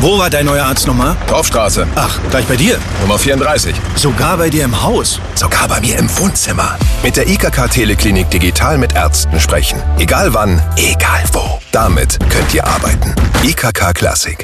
Wo war dein neuer Arzt nochmal? Dorfstraße. Ach, gleich bei dir. Nummer 34. Sogar bei dir im Haus. Sogar bei mir im Wohnzimmer. Mit der IKK Teleklinik digital mit Ärzten sprechen. Egal wann, egal wo. Damit könnt ihr arbeiten. IKK Klassik.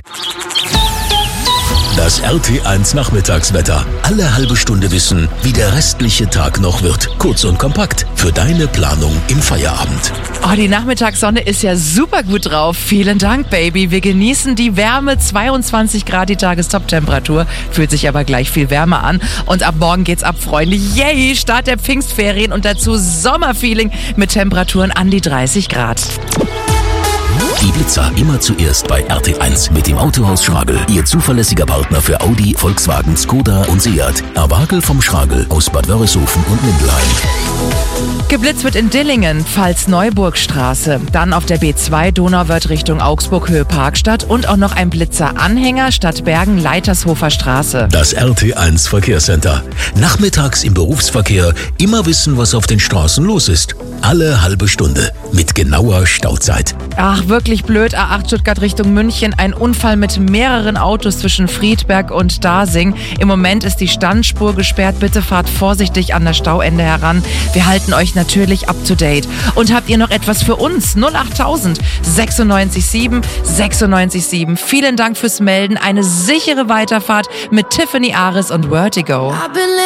Das RT1 Nachmittagswetter. Alle halbe Stunde wissen, wie der restliche Tag noch wird. Kurz und kompakt für deine Planung im Feierabend. Oh, die Nachmittagssonne ist ja super gut drauf. Vielen Dank, Baby. Wir genießen die Wärme. 22 Grad die Tagestop-Temperatur. Fühlt sich aber gleich viel wärmer an. Und ab morgen geht's ab, Freunde. Yay! Start der Pfingstferien und dazu Sommerfeeling mit Temperaturen an die 30 Grad. Die Blitzer immer zuerst bei RT1 mit dem Autohaus Schragel. Ihr zuverlässiger Partner für Audi, Volkswagen, Skoda und Seat. Erwagel vom Schragel aus Bad Wörishofen und Mindelheim. Geblitzt wird in Dillingen, Pfalz-Neuburgstraße. Dann auf der B2 Donauwörth Richtung Augsburg, Höhe Parkstadt. Und auch noch ein Blitzer-Anhänger Stadt Bergen, Leitershofer Straße. Das RT1 Verkehrscenter. Nachmittags im Berufsverkehr immer wissen, was auf den Straßen los ist. Alle halbe Stunde mit genauer Stauzeit. Ach, wirklich blöd. A8 Stuttgart Richtung München. Ein Unfall mit mehreren Autos zwischen Friedberg und Dasing. Im Moment ist die Standspur gesperrt. Bitte fahrt vorsichtig an das Stauende heran. Wir halten euch natürlich up to date. Und habt ihr noch etwas für uns? 08000 967 967. Vielen Dank fürs Melden. Eine sichere Weiterfahrt mit Tiffany Ares und Vertigo.